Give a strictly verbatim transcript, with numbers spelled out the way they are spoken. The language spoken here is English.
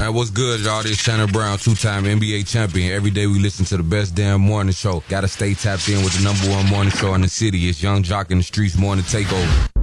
Man, what's good, y'all? This Shannon Brown, two-time N B A champion. Every day we listen to the best damn morning show. Gotta stay tapped in with the number one morning show in the city. It's Young Jock in the Streets Morning Takeover.